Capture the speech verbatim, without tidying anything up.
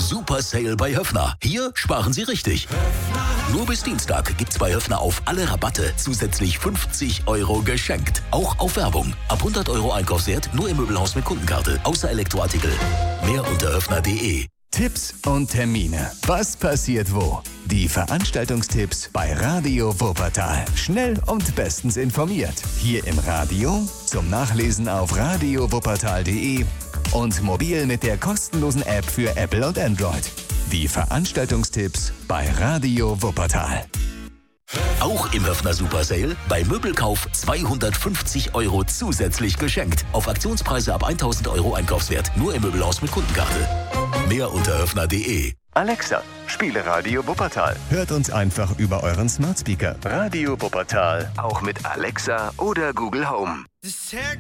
Super Sale bei Höffner. Hier sparen Sie richtig. Nur bis Dienstag gibt's bei Höffner auf alle Rabatte zusätzlich fünfzig Euro geschenkt. Auch auf Werbung. Ab hundert Euro Einkaufswert nur im Möbelhaus mit Kundenkarte. Außer Elektroartikel. Mehr unter höffner punkt de. Tipps und Termine. Was passiert wo? Die Veranstaltungstipps bei Radio Wuppertal. Schnell und bestens informiert. Hier im Radio, zum Nachlesen auf radio wuppertal punkt de und mobil mit der kostenlosen App für Apple und Android. Die Veranstaltungstipps bei Radio Wuppertal. Auch im Höffner Super Sale bei Möbelkauf zweihundertfünfzig Euro zusätzlich geschenkt. Auf Aktionspreise ab tausend Euro Einkaufswert. Nur im Möbelhaus mit Kundenkarte. Mehr unter höffner punkt de. Alexa, spiele Radio Wuppertal. Hört uns einfach über euren Smart Speaker. Radio Wuppertal. Auch mit Alexa oder Google Home.